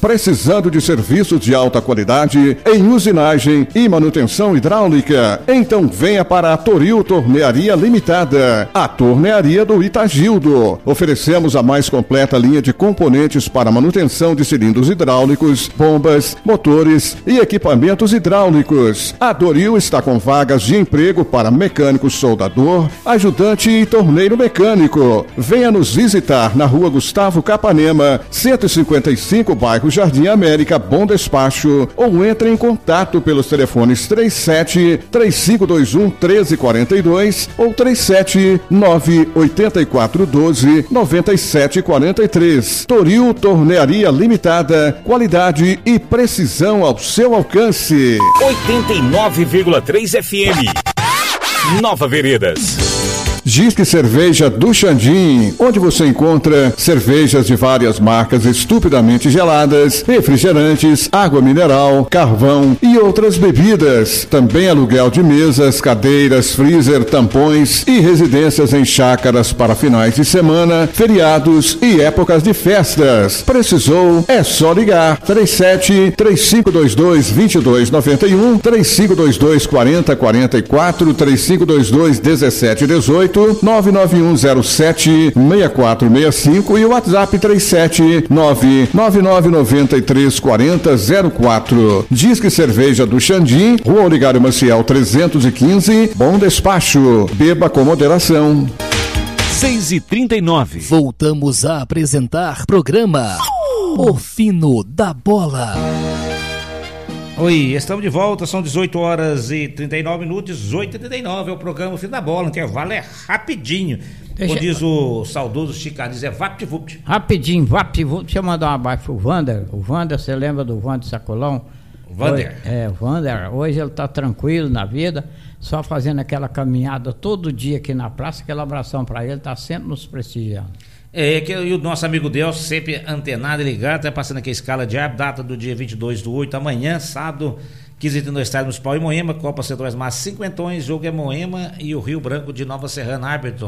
Precisando de serviços de alta qualidade em usinagem e manutenção hidráulica? Então venha para a Toril Tornearia Limitada, a tornearia do Itagildo. Oferecemos a mais completa linha de componentes para manutenção de cilindros hidráulicos, bombas, motores e equipamentos hidráulicos. A Toril está com vagas de emprego para mecânico soldador, ajudante e torneiro mecânico. Venha nos visitar na Rua Gustavo Capanema, 155, bairro Jardim América, Bom Despacho, ou entre em contato pelos telefones 37-3521-1342 ou 37-98412-9743. Toril Tornearia Limitada, qualidade e precisão ao seu alcance. 89,3 FM. Nova Veredas. Disque Cerveja do Xandim, onde você encontra cervejas de várias marcas estupidamente geladas, refrigerantes, água mineral, carvão e outras bebidas. Também aluguel de mesas, cadeiras, freezer, tampões e residências em chácaras para finais de semana, feriados e épocas de festas. Precisou? É só ligar. 37-3522-2291, 3522-4044, 3522-1718, 99107-6465 e o WhatsApp 379-9993-4004. Disque Cerveja do Xandim, Rua Oligário Maciel 315, Bom Despacho. Beba com moderação. 6h39. Voltamos a apresentar programa O Fino da Bola. Oi, estamos de volta, são 18h39, 18h39, é o programa Fim da Bola, o intervalo é rapidinho. Como diz o saudoso Chicanis, é vapt-vupt. Rapidinho, vapt-vupt. Deixa eu mandar um abraço pro Wander. O Wander, você lembra do Wander Sacolão? Wander. O Wander, hoje ele tá tranquilo na vida, só fazendo aquela caminhada todo dia aqui na praça, aquele abração pra ele, tá sempre nos prestigiando. E o nosso amigo Deus, sempre antenado e ligado, tá passando aqui a escala de árbitro, data do dia 22/8, amanhã, sábado, 15 no Estádio Municipal em Moema, Copa Centrais Massa, cinquentões, jogo é Moema e o Rio Branco de Nova Serrana.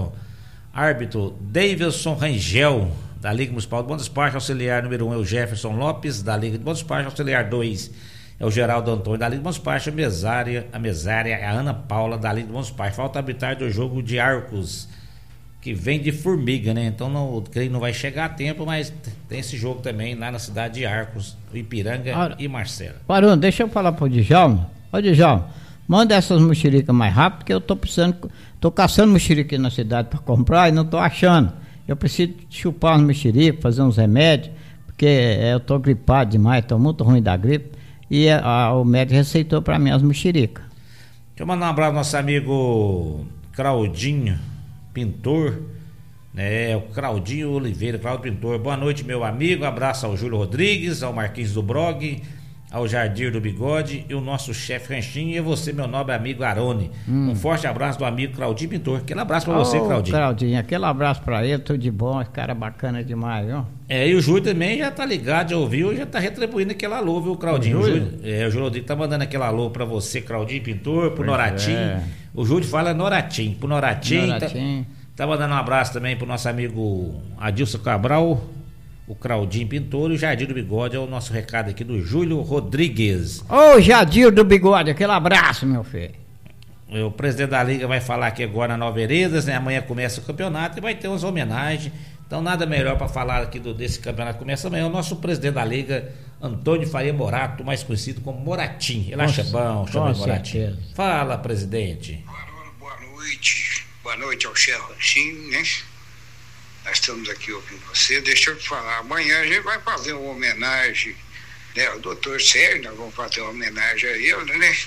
Árbitro Davidson Rangel, da Liga Municipal de Bom Despacho. Auxiliar número 1 é o Jefferson Lopes, da Liga de Bom Despacho. Auxiliar 2 é o Geraldo Antônio, da Liga de Bom Despacho. A mesária é a Ana Paula, da Liga de Bom Despacho. Falta arbitrar do jogo de Arcos, que vem de Formiga, né? Então creio que não vai chegar a tempo, mas tem esse jogo também lá na cidade de Arcos, Ipiranga e Marcela. Parando, deixa eu falar pro Djalma. Ô Djalma, manda essas mexericas mais rápido, porque eu tô caçando mexerica na cidade para comprar e não tô achando. Eu preciso chupar uns mexericas, fazer uns remédios, porque eu tô gripado demais, tô muito ruim da gripe, e o médico receitou para mim as mexericas. Deixa eu mandar um abraço ao nosso amigo Claudinho Pintor, né? O Claudinho Oliveira, Claudio Pintor. Boa noite, meu amigo. Abraço ao Júlio Rodrigues, ao Marquinhos do Brog, ao Jardir do Bigode e o nosso chefe Ranchinho e você, meu nobre amigo Arone. Um forte abraço do amigo Claudinho Pintor. Aquele abraço pra você, Claudinho. Claudinho, aquele abraço pra ele, tudo de bom, esse cara bacana demais, viu? E o Júlio também já tá ligado, já ouviu, já tá retribuindo aquele alô, viu, Claudinho? O Júlio Rodrigues tá mandando aquele alô pra você, Claudinho Pintor, pro Noratim. O Júlio fala Noratim, pro Noratim. Tá mandando um abraço também pro nosso amigo Adilson Cabral, o Claudinho Pintor e o Jardim do Bigode. É o nosso recado aqui do Júlio Rodrigues. Ô, Jardim do Bigode, aquele abraço, meu filho. O presidente da Liga vai falar aqui agora na Nova Veredas, né? Amanhã começa o campeonato e vai ter umas homenagens. Então nada melhor para falar aqui desse campeonato que começa amanhã. O nosso presidente da Liga, Antônio Faria Morato, mais conhecido como Moratim. Ele acha bom, chama de Moratim. Fala, presidente. Boa noite. Boa noite ao chefe Ranchinho, né? Nós estamos aqui ouvindo você. Deixa eu te falar, amanhã a gente vai fazer uma homenagem, né, ao doutor Sérgio, nós vamos fazer uma homenagem a ele, né?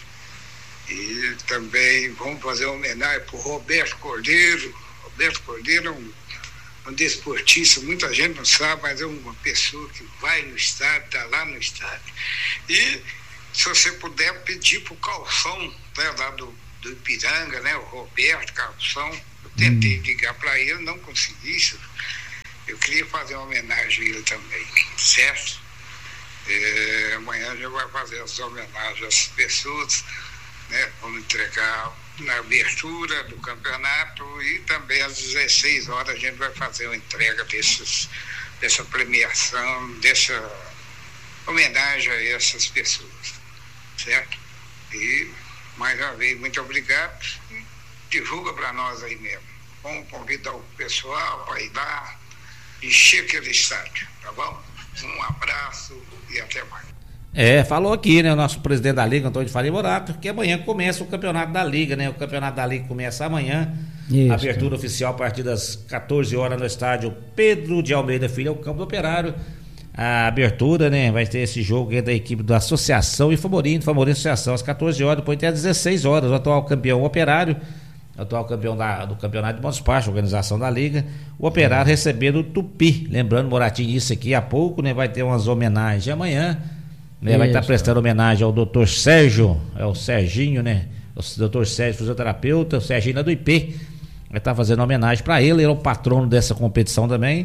E também vamos fazer uma homenagem para o Roberto Cordeiro. Roberto Cordeiro é um desportista, muita gente não sabe, mas é uma pessoa que vai no estádio, está lá no estádio. E se você puder pedir para o Calção, né, lá do Ipiranga, né, o Roberto Calção, eu tentei ligar para ele, não consegui. Eu queria fazer uma homenagem a ele também, certo? Amanhã a gente vai fazer as homenagens às pessoas, né? Vamos entregar na abertura do campeonato e também às 16 horas a gente vai fazer uma entrega dessa premiação, dessa homenagem a essas pessoas, certo? E, mais uma vez, muito obrigado. Divulga para nós aí mesmo. Vamos convidar o pessoal para ir lá, encher aquele estádio, tá bom? Um abraço e até mais. Falou aqui, né, o nosso presidente da Liga, Antônio de Faria Morato, que amanhã começa o campeonato da Liga, né? O campeonato da Liga começa amanhã. Isso. Abertura oficial a partir das 14 horas no estádio Pedro de Almeida Filho, o Campo do Operário. A abertura, né? Vai ter esse jogo da equipe da Associação e Famorino Associação, às 14 horas, depois até às 16 horas. O atual campeão Operário, atual campeão do campeonato de Bom Despacho, organização da Liga, o Operário recebendo o Tupi. Lembrando, Moratinho, isso aqui há pouco, né? Vai ter umas homenagens amanhã, né? Vai estar prestando homenagem ao Dr. Sérgio, o Serginho, né? O Dr. Sérgio, fisioterapeuta, o Serginho lá do IP. Vai estar fazendo homenagem para ele é o patrono dessa competição também.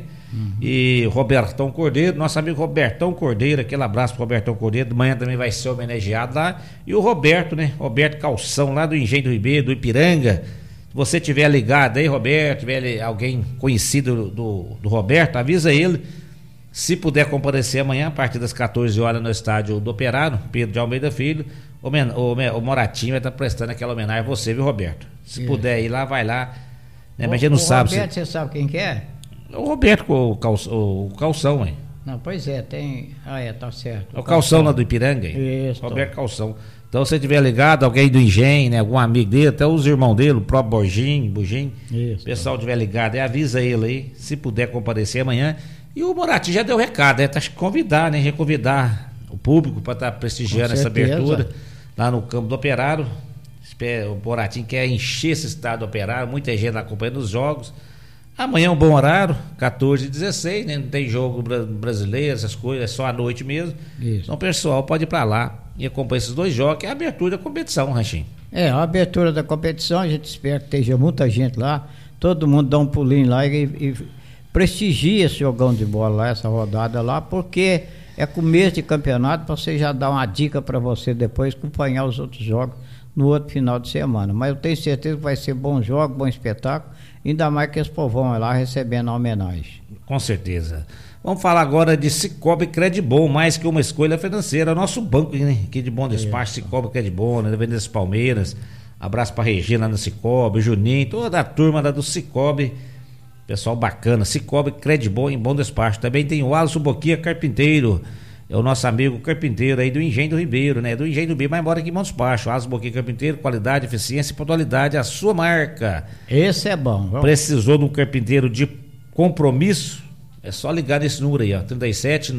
E Robertão Cordeiro, nosso amigo Robertão Cordeiro, aquele abraço pro Robertão Cordeiro, de manhã também vai ser homenageado lá. E o Roberto, né? Roberto Calção, lá do Engenho do Ribeiro, do Ipiranga. Se você tiver ligado aí, Roberto, tiver alguém conhecido do Roberto, avisa ele. Se puder comparecer amanhã, a partir das 14 horas no estádio do Operário, Pedro de Almeida Filho, o Moratinho vai estar prestando aquela homenagem a você, viu, Roberto? Se puder ir lá, vai lá. Né? Mas a gente não sabe. Roberto, você sabe quem que é? O Roberto, o Calção, hein? Não, pois é, tem. Tá certo. O Calção lá do Ipiranga, hein? Isso. Roberto Calção. Então, se você tiver ligado, alguém do Engenho, né? Algum amigo dele, até os irmãos dele, o próprio Bugim. Isso. O pessoal tiver ligado, avisa ele aí, se puder comparecer amanhã. E o Moratinho já deu recado, tá convidar, né? Reconvidar o público para estar prestigiando essa abertura lá no Campo do Operário. O Moratinho quer encher esse estado do Operário, muita gente acompanhando os jogos. Amanhã é um bom horário, 14h16, né? Não tem jogo brasileiro, essas coisas, é só à noite mesmo. Isso. Então o pessoal pode ir para lá e acompanhar esses dois jogos, que é a abertura da competição, Ranchinho. A abertura da competição, a gente espera que esteja muita gente lá, todo mundo dá um pulinho lá e prestigia esse jogão de bola lá, essa rodada lá, porque é começo de campeonato, para você já dar uma dica para você depois acompanhar os outros jogos no outro final de semana. Mas eu tenho certeza que vai ser bom jogo, bom espetáculo, ainda mais que esse povão é lá recebendo a homenagem. Com certeza. Vamos falar agora de Cicobi Credibon, mais que uma escolha financeira. Nosso banco, né? Aqui de Bom Despacho, Cicobi Credibon, né? Avenida das Palmeiras. Abraço para Regina no Cicobi, Juninho, toda a turma da do Cicobi. Pessoal bacana, Cicobi Credibon em Bom Despacho. Também tem o Alisson Boquia Carpinteiro. É o nosso amigo carpinteiro aí do Engenho do Ribeiro, né? Do Engenho do Ribeiro, mas mora aqui em Bom Despacho. Alisson Boquia Carpinteiro, qualidade, eficiência e pontualidade, a sua marca. Esse é bom. Vamos. Precisou de um carpinteiro de compromisso? É só ligar nesse número aí, ó. 37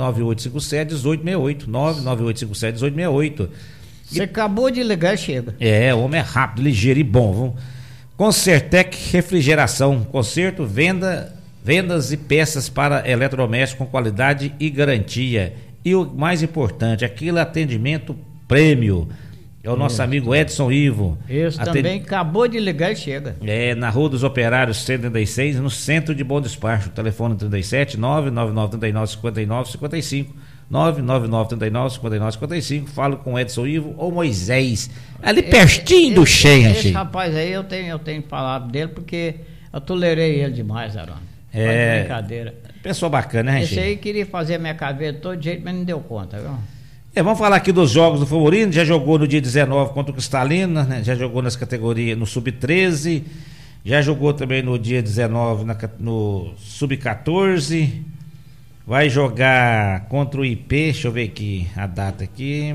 99857 1868. 99857 1868. Você acabou de ligar, chega. O homem é rápido, ligeiro e bom. Vamos. Concertec Refrigeração, conserto, vendas e peças para eletrodoméstico com qualidade e garantia. E o mais importante, aquele atendimento prêmio. É o nosso amigo Edson Ivo. Isso também acabou de ligar e chega. Na Rua dos Operários 136, no centro de Bom Despacho. Telefone 37 999 39 59 55. 999 39 59 55. Falo com Edson Ivo ou Moisés. Ali pertinho do Cheia. Esse rapaz aí eu tenho falado dele porque eu tolerei ele demais, Arão. Brincadeira. Pessoa bacana, né, Esse aí queria fazer minha caveira de todo jeito, mas não deu conta, viu? Vamos falar aqui dos jogos do Famorino. Já jogou no dia 19 contra o Cristalina, né? Já jogou nas categorias no Sub-13. Já jogou também no dia 19 no Sub-14. Vai jogar contra o IP. Deixa eu ver aqui a data aqui.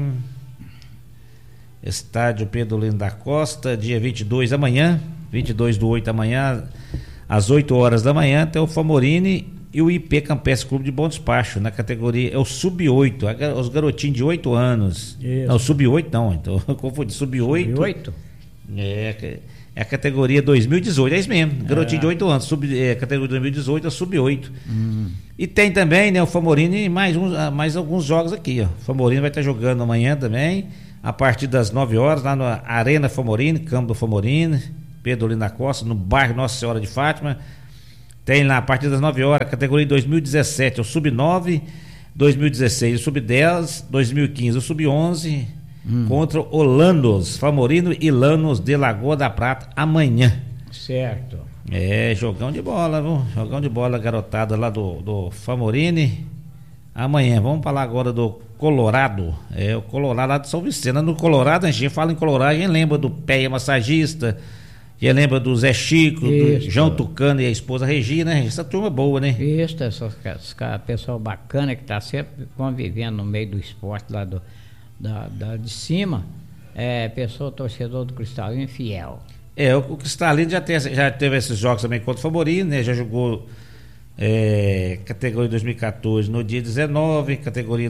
Estádio Pedro Lino da Costa, dia 22 amanhã. 22/8 amanhã, às 8 horas da manhã, tem o Famorine e o IP Campestre Clube de Bom Despacho, na categoria, é o Sub-8, os garotinhos de 8 anos. Isso. Não, Sub-8 não, então eu confundi, Sub-8. Sub-8? É a categoria 2018, é isso mesmo, garotinho de 8 anos, categoria 2018 é o Sub-8. E tem também, né, o Famorine, mais alguns jogos aqui, ó. O Famorine vai estar jogando amanhã também, a partir das 9 horas, lá na Arena Famorine, Campo do Famorine, Pedro Lino da Costa, no bairro Nossa Senhora de Fátima. Tem lá, a partir das 9 horas, categoria 2017, o Sub-9, 2016, o Sub-10, 2015, o Sub-11, contra o Lanos, Famorino e Lanos de Lagoa da Prata, amanhã. Certo. Jogão de bola, viu? Jogão de bola, garotada lá do Famorine. amanhã. Vamos falar agora do Colorado. O Colorado lá de São Vicente. No Colorado, a gente fala em Colorado, a gente lembra do Péia Massagista, a gente lembra do Zé Chico, do João Tucano e a esposa Regina, né? Essa turma boa, né? Isso, esse pessoal bacana que está sempre convivendo no meio do esporte lá de cima. Pessoa torcedor do Cristalino fiel. O Cristalino já teve esses jogos também contra o Favorino, né? Já jogou categoria 2014 no dia 19, categoria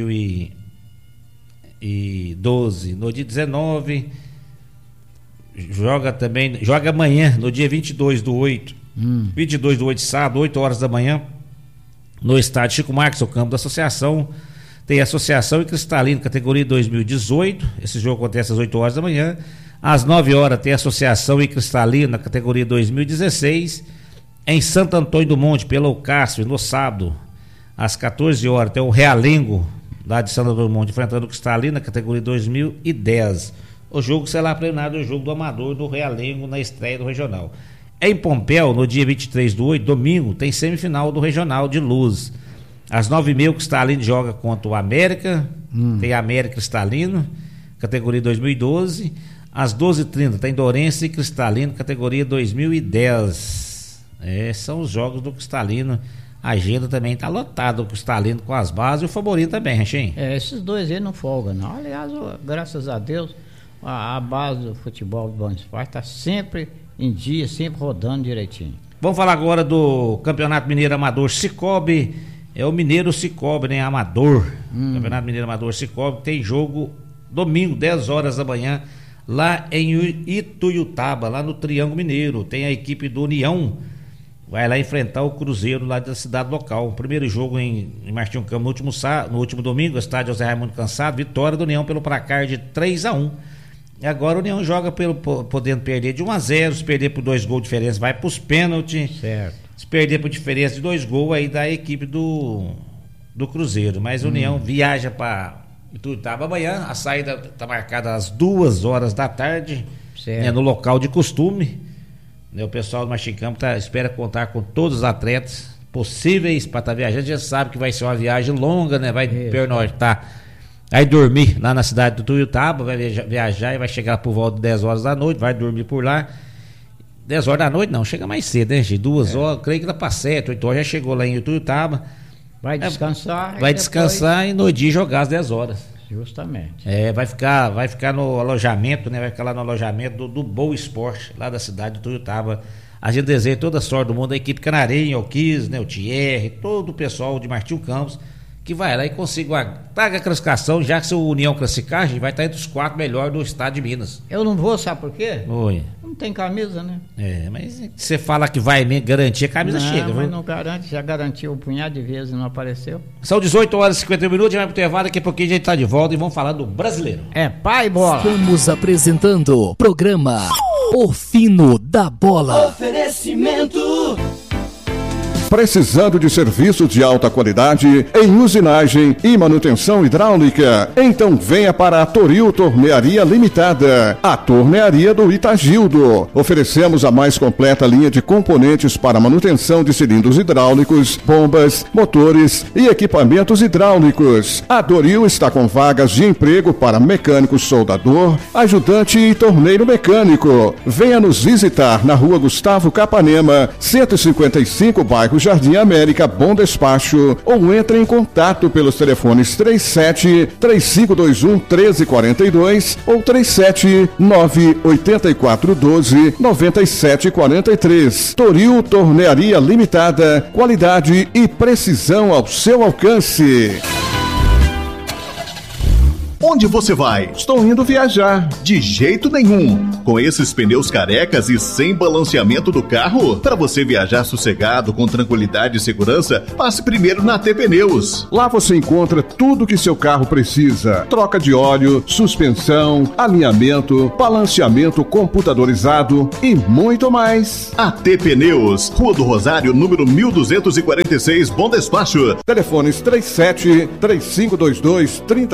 2012 no dia 19, joga amanhã no dia 22/8, 22/8, sábado, 8 horas da manhã, no estádio Chico Marques, o campo da associação. Tem Associação e Cristalino, categoria 2018, esse jogo acontece às 8 horas da manhã. Às 9 horas tem Associação e Cristalino, na categoria 2016. Em Santo Antônio do Monte, pelo Cássio, no sábado, às 14 horas, tem o Realengo, lá de Santo Antônio do Monte, enfrentando o Cristalino, na categoria 2010. O jogo será premiado, o jogo do Amador do Realengo, na estreia do Regional. Em Pompéu, no dia 23/8, domingo, tem semifinal do Regional de Luz. Às 9h30, o Cristalino joga contra o América, tem América Cristalino, categoria 2012. Às 12h30, tem Dourense e Cristalino, categoria 2010. São os jogos do Cristalino. A agenda também está lotada, o Cristalino com as bases e o Favorito também, Rachinho. Esses dois aí não folgam, não. Aliás, graças a Deus, a base do futebol do Bom Esporte está sempre em dia, sempre rodando direitinho. Vamos falar agora do Campeonato Mineiro Amador Cicobi. É o Mineiro Cicobi, né? Amador. Campeonato Mineiro Amador Cicobi tem jogo domingo, 10 horas da manhã, lá em Ituiutaba, lá no Triângulo Mineiro. Tem a equipe do União, vai lá enfrentar o Cruzeiro lá da cidade local. O primeiro jogo em Martinho Campos no último domingo, estádio José Raimundo Cansado, vitória do União pelo placar de 3-1. E agora o União joga podendo perder de 1-0, se perder por 2 gols de diferença vai para os pênaltis. Certo. Se perder por diferença de 2 gols aí da equipe do Cruzeiro. Mas o União viaja para Ituiutaba amanhã, a saída está marcada às 2 horas da tarde, né, no local de costume. O pessoal do Martinho Campos espera contar com todos os atletas possíveis para estar viajando. Já sabe que vai ser uma viagem longa, né? Vai pernoitar, vai dormir lá na cidade do Ituiutaba, vai viajar e vai chegar por volta de 10 horas da noite, vai dormir por lá. 10 horas da noite não, chega mais cedo, né, gente? 2 horas, creio que dá para 7, 8 horas, já chegou lá em Ituiutaba. Vai descansar. Vai descansar e no dia jogar às 10 horas. Justamente. Vai ficar no alojamento, né? Vai ficar lá no alojamento do Boa Esporte, lá da cidade de Ituiutaba. A gente deseja toda a sorte do mundo, a equipe canarenha, o Kiss, né? O Thierry, todo o pessoal de Martinho Campos, que vai lá e consiga a classificação, já que se o União classificar, a gente vai estar entre os 4 melhores do estado de Minas. Eu não vou, sabe por quê? Oi. Não tem camisa, né? Mas você fala que vai garantir, a camisa chega, viu? Mas não garante, já garantiu um punhado de vezes e não apareceu. São 18 horas e 51 minutos, já vai pro intervalo, daqui a pouquinho a gente tá de volta e vamos falar do Brasileiro. Pai bola! Estamos apresentando o programa O Fino da Bola. Oferecimento. Precisando de serviços de alta qualidade em usinagem e manutenção hidráulica? Então venha para a Toril Tornearia Limitada, a tornearia do Itagildo. Oferecemos a mais completa linha de componentes para manutenção de cilindros hidráulicos, bombas, motores e equipamentos hidráulicos. A Toril está com vagas de emprego para mecânico soldador, ajudante e torneiro mecânico. Venha nos visitar na Rua Gustavo Capanema, 155, bairro Jardim América, Bom Despacho, ou entre em contato pelos telefones 37-3521-1342 ou 37-98412-9743. Toril Tornearia Limitada, qualidade e precisão ao seu alcance. Onde você vai? Estou indo viajar. De jeito nenhum. Com esses pneus carecas e sem balanceamento do carro, para você viajar sossegado, com tranquilidade e segurança, passe primeiro na AT Pneus. Lá você encontra tudo que seu carro precisa: troca de óleo, suspensão, alinhamento, balanceamento computadorizado e muito mais. AT Pneus, Rua do Rosário, número 1246, Bom Despacho. Telefones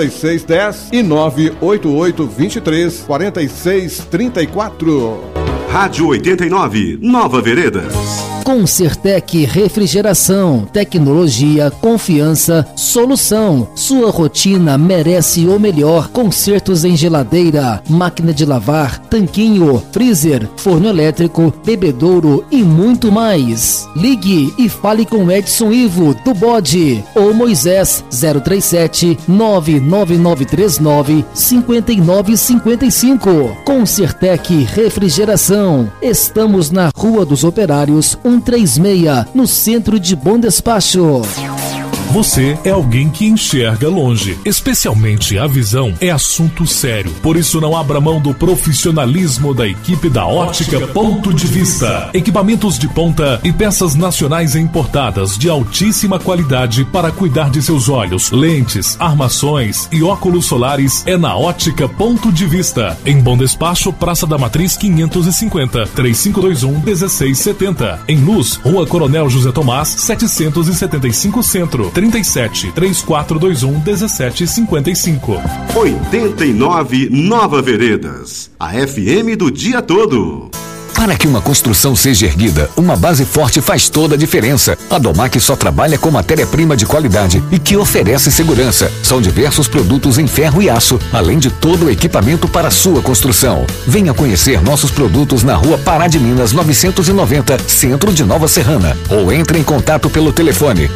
37-3522-3610 e 988-23-4634. Rádio 89, Nova Veredas. Concertec Refrigeração, tecnologia, confiança, solução. Sua rotina merece o melhor. Consertos em geladeira, máquina de lavar, tanquinho, freezer, forno elétrico, bebedouro e muito mais. Ligue e fale com Edson Ivo do Bode ou Moisés 037 99939 5955. Concertec Refrigeração. Estamos na Rua dos Operários 136, no centro de Bom Despacho. Você é alguém que enxerga longe, especialmente a visão é assunto sério. Por isso não abra mão do profissionalismo da equipe da Ótica Ponto de Vista. Equipamentos de ponta e peças nacionais e importadas de altíssima qualidade para cuidar de seus olhos, lentes, armações e óculos solares é na Ótica Ponto de Vista. Em Bom Despacho, Praça da Matriz 550, 3521-1670. Em Luz, Rua Coronel José Tomás, 775 Centro. 37 3421 1755. 89 Nova Veredas. A FM do dia todo. Para que uma construção seja erguida, uma base forte faz toda a diferença. A Domac só trabalha com matéria-prima de qualidade e que oferece segurança. São diversos produtos em ferro e aço, além de todo o equipamento para a sua construção. Venha conhecer nossos produtos na Rua Pará de Minas 990, Centro de Nova Serrana. Ou entre em contato pelo telefone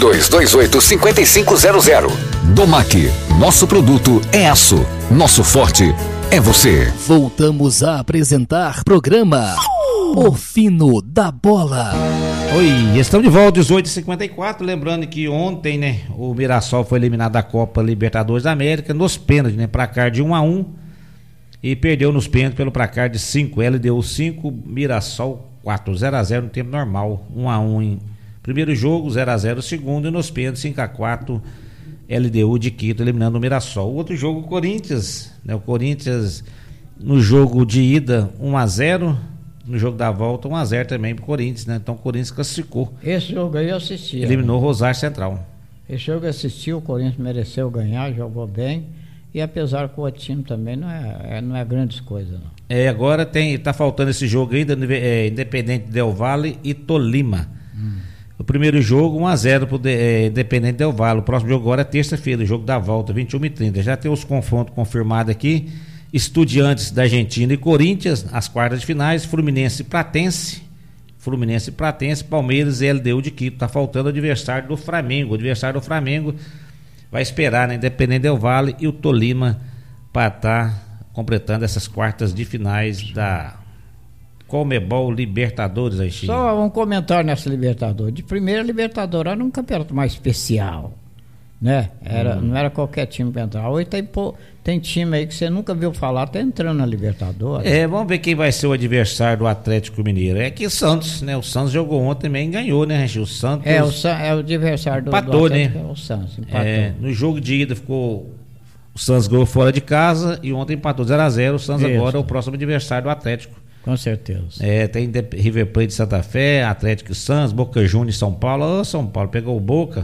3228-5500. Domac, nosso produto é aço. Nosso forte é você. Voltamos a apresentar programa O Fino da Bola. Oi, estamos de volta, 18h54. Lembrando que ontem, né, o Mirassol foi eliminado da Copa Libertadores da América nos pênaltis, né, placar de 1-1 e perdeu nos pênaltis pelo placar de 5. LDU 5, Mirassol 4, 0-0 no tempo normal, 1-1 em primeiro jogo, 0-0 no segundo e nos pênaltis 5-4. LDU de Quito eliminando o Mirassol. O outro jogo, o Corinthians, né? O Corinthians no jogo de ida 1-0, no jogo da volta 1-0 também pro Corinthians, né? Então o Corinthians classificou. Esse jogo aí eu assisti. Eliminou o Rosário Central. Esse jogo eu assisti, o Corinthians mereceu ganhar, jogou bem. E apesar que o outro time também não é grandes coisas, não. Agora tá faltando esse jogo ainda, Independente Del Valle e Tolima. O primeiro jogo 1-0 pro Independente Del Valle. O próximo jogo agora é terça-feira, o jogo da volta, 21h30. Já tem os confrontos confirmados aqui: Estudiantes da Argentina e Corinthians, as quartas de finais, Fluminense e Platense, Palmeiras e LDU de Quito. Tá faltando o adversário do Flamengo. O adversário do Flamengo vai esperar, né, Independente Del Valle e o Tolima para estar completando essas quartas de finais da Comebol Libertadores aí. Só um comentário nessa Libertadores. De primeira, Libertadores era um campeonato mais especial, né? Não era qualquer time para entrar. Hoje tem time aí que você nunca viu falar, tá entrando na Libertadores. Vamos ver quem vai ser o adversário do Atlético Mineiro. É que o Santos, né? O Santos jogou ontem também e ganhou, né, o Santos é o adversário do empatou, Atlético, né? É o Santos, empatou. No jogo de ida ficou o Santos ganhou fora de casa e ontem empatou 0-0. O Santos agora é o próximo adversário do Atlético. Com certeza. Tem River Plate de Santa Fé, Atlético e Santos, Boca Juniors e São Paulo. São Paulo pegou o Boca.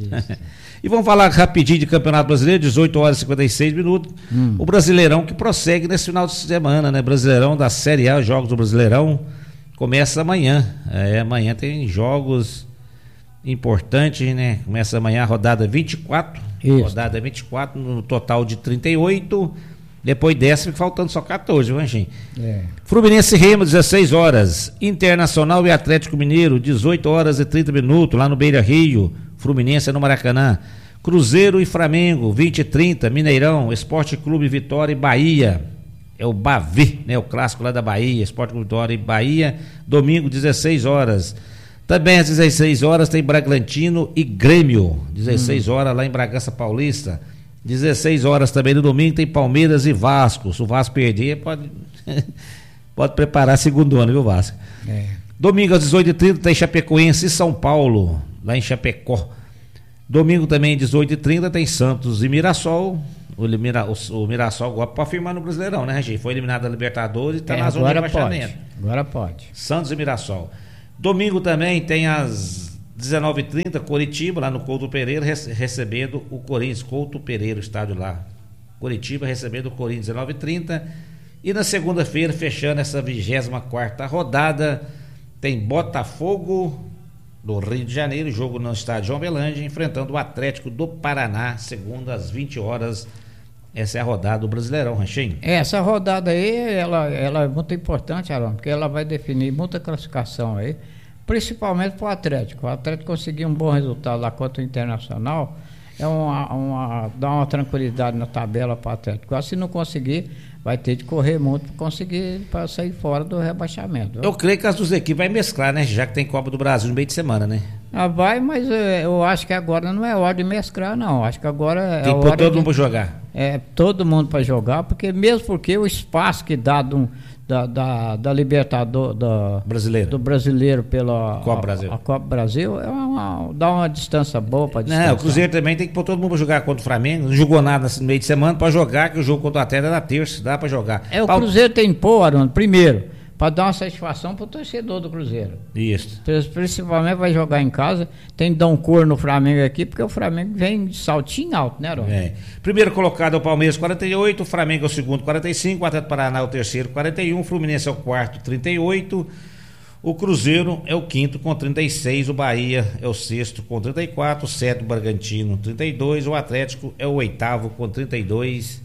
E vamos falar rapidinho de Campeonato Brasileiro, 18h56. O Brasileirão que prossegue nesse final de semana, né? Brasileirão da Série A, os jogos do Brasileirão começa amanhã. Amanhã tem jogos importantes, né? Começa amanhã a rodada 24. Isso. Rodada 24 no total de 38. Depois dessa, faltando só 14, viu, Anjinho? Fluminense e Remo, 16 horas. Internacional e Atlético Mineiro, 18h30, lá no Beira Rio. Fluminense no Maracanã. Cruzeiro e Flamengo, 20h30, Mineirão. Esporte Clube Vitória e Bahia. É o Bavi, né? O clássico lá da Bahia. Esporte Clube Vitória e Bahia. Domingo, 16 horas. Também às 16 horas tem Bragantino e Grêmio. 16 horas lá em Bragança Paulista. 16 horas também no domingo tem Palmeiras e Vasco. Se o Vasco perder, pode preparar segundo ano, viu, Vasco? Domingo às 18h30 tem Chapecoense e São Paulo, lá em Chapecó. Domingo também às 18h30 tem Santos e Mirassol. O Mirassol agora pode firmar no Brasileirão, né, Regi? Foi eliminado da Libertadores e está na zona de rebaixamento. Agora pode. Santos e Mirassol. Domingo também tem às 19h30, Coritiba, lá no Couto Pereira, recebendo o Corinthians. Couto Pereira, o estádio lá. Coritiba recebendo o Corinthians, 19h30. E na segunda-feira, fechando essa 24ª rodada, tem Botafogo do Rio de Janeiro, jogo no estádio João Belândia, enfrentando o Atlético do Paraná, segunda às 20 horas. Essa é a rodada do Brasileirão, Ranchinho. Essa rodada aí, ela é muito importante, Arão, porque ela vai definir muita classificação aí, principalmente para o Atlético. O Atlético conseguir um bom resultado lá contra o Internacional, dá uma tranquilidade na tabela para o Atlético. Se não conseguir, vai ter de correr muito para sair fora do rebaixamento. Eu creio que as duas equipes vai mesclar, né? Já que tem Copa do Brasil no meio de semana, né? Vai, mas eu acho que agora não é hora de mesclar, não. Acho que agora tem que pôr todo mundo para jogar. Todo mundo para jogar, porque o espaço que dá da Libertadores do brasileiro pela Copa Brasil. A Copa Brasil dá uma distância boa para distância. O Cruzeiro também tem que pôr todo mundo para jogar contra o Flamengo. Não jogou nada no meio de semana para jogar, que o jogo contra o Atlético é na terça, dá para jogar. O Cruzeiro tem que pôr, Arão, primeiro, para dar uma satisfação para o torcedor do Cruzeiro. Isso. Principalmente vai jogar em casa, tem que dar um cor no Flamengo aqui, porque o Flamengo vem de saltinho alto, né, Arão? Primeiro colocado é o Palmeiras, 48, o Flamengo é o segundo, 45, o Atlético Paraná é o terceiro, 41, o Fluminense é o quarto, 38, o Cruzeiro é o quinto com 36, o Bahia é o sexto com 34, o sétimo, o Bragantino, 32, o Atlético é o oitavo com 32,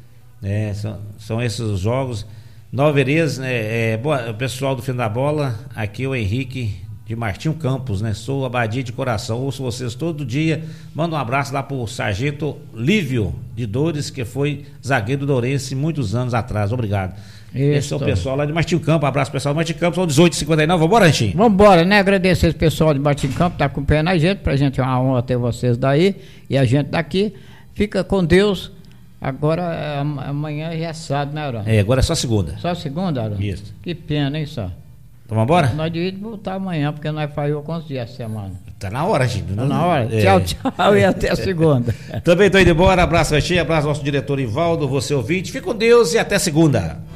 são esses os jogos. Nova Veredas, o pessoal do Fim da Bola, aqui é o Henrique de Martinho Campos, né? Sou Abadia de coração, ouço vocês todo dia. Manda um abraço lá pro Sargento Lívio de Dores, que foi zagueiro do Dourense muitos anos atrás. Obrigado. Esse é o pessoal lá de Martinho Campos. Abraço pessoal de Martinho Campos, são 18h59. Vambora, Ranchinho? Vambora, né? Agradecer esse pessoal de Martinho Campos, tá acompanhando a gente, pra gente é uma honra ter vocês daí e a gente daqui. Fica com Deus. Agora, amanhã já é sábado, né, Arão? Agora é só segunda. Só segunda, Arão? Isso. Que pena, hein, só? Então vambora? Nós devíamos voltar amanhã, porque nós falhamos quantos dias essa semana? Tá na hora, gente. Tá na hora? Tchau e até a segunda. Também tô indo embora. Abraço, Ranchinho. Abraço ao nosso diretor Ivaldo, você ouvinte. Fique com Deus e até segunda.